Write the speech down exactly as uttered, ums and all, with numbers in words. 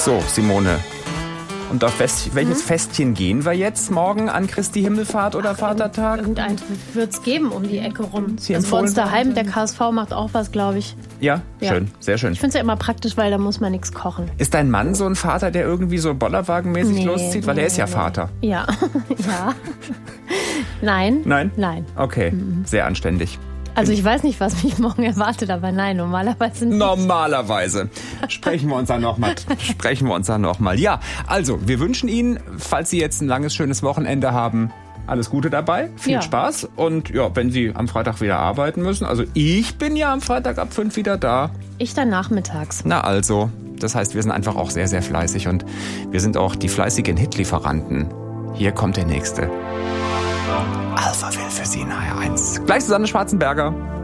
So, Simone. Und auf Fest, welches hm? Festchen gehen wir jetzt morgen an Christi Himmelfahrt oder Ach, Vatertag? Irgendeins wird es geben um die Ecke rum. Also bei uns daheim, der K S V macht auch was, glaube ich. Ja, ja, schön, sehr schön. Ich finde es ja immer praktisch, weil da muss man nichts kochen. Ist dein Mann so ein Vater, der irgendwie so bollerwagenmäßig nee, loszieht? Weil nee, er ist ja nee. Vater. Ja, ja. Nein. Nein? Nein. Okay, mhm. sehr anständig. Also ich weiß nicht, was mich morgen erwartet, aber nein, normalerweise nicht. Normalerweise. Sprechen wir uns dann nochmal. Sprechen wir uns dann nochmal. Ja, also wir wünschen Ihnen, falls Sie jetzt ein langes, schönes Wochenende haben, alles Gute dabei, viel ja. Spaß. Und ja, wenn Sie am Freitag wieder arbeiten müssen, also ich bin ja am Freitag ab fünf wieder da. Ich dann nachmittags. Na also, das heißt, wir sind einfach auch sehr, sehr fleißig und wir sind auch die fleißigen Hitlieferanten. Hier kommt der nächste. Alpha will für Sie in H R eins. Gleich Susanne Schwarzenberger.